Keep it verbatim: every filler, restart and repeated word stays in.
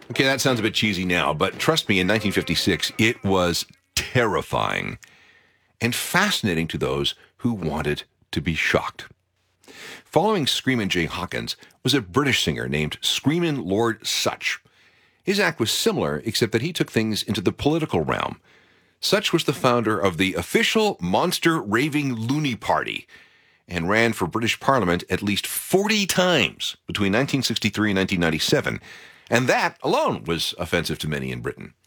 Okay, that sounds a bit cheesy now, but trust me, in nineteen fifty-six, it was terrifying and fascinating to those who wanted to be shocked. Following Screamin' Jay Hawkins was a British singer named Screamin' Lord Sutch. His act was similar, except that he took things into the political realm. Sutch was the founder of the official Monster Raving Loony Party and ran for British Parliament at least forty times between nineteen sixty-three and nineteen ninety-seven, and that alone was offensive to many in Britain.